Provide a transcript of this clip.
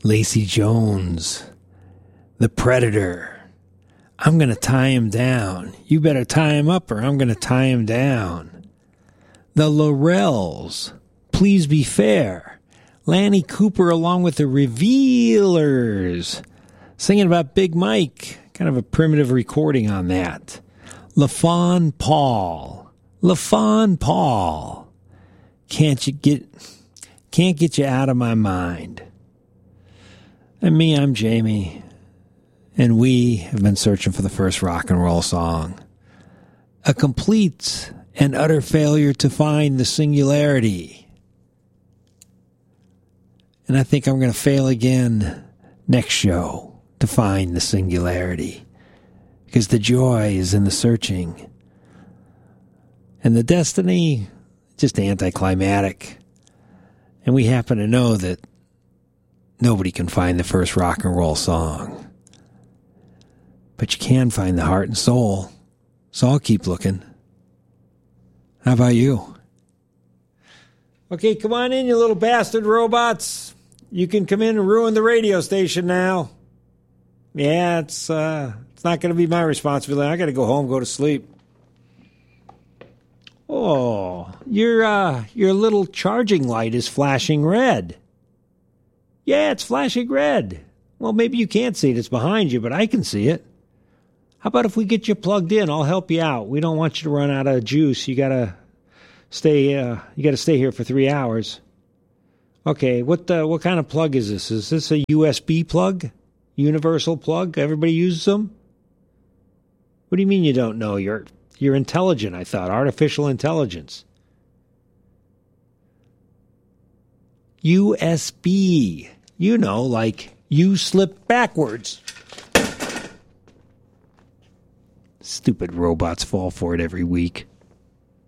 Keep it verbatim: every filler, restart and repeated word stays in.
Lacey Jones, The Predator. I'm going to tie him down. You better tie him up or I'm going to tie him down. The Laurels, Please Be Fair. Lanny Cooper along with the Revealers, singing about Big Mike. Kind of a primitive recording on that. LaFawn Paul. LaFawn Paul. Can't you get, can't get you out of my mind. And me, I'm Jamie. And we have been searching for the first rock and roll song. A complete and utter failure to find the singularity. And I think I'm going to fail again next show to find the singularity. Because the joy is in the searching. And the destiny, just anticlimactic. And we happen to know that nobody can find the first rock and roll song. But you can find the heart and soul. So I'll keep looking. How about you? Okay, come on in, you little bastard robots. You can come in and ruin the radio station now. Yeah, it's uh, it's not going to be my responsibility. I got to go home, go to sleep. Oh, your uh, your little charging light is flashing red. Yeah, it's flashing red. Well, maybe you can't see it. It's behind you, but I can see it. How about if we get you plugged in? I'll help you out. We don't want you to run out of juice. You gotta stay. Uh, you gotta stay here for three hours. Okay. What uh, what kind of plug is this? Is this a U S B plug? Universal plug? Everybody uses them. What do you mean you don't know? You're you're intelligent. I thought artificial intelligence. U S B. You know, like you slip backwards. Stupid robots fall for it every week.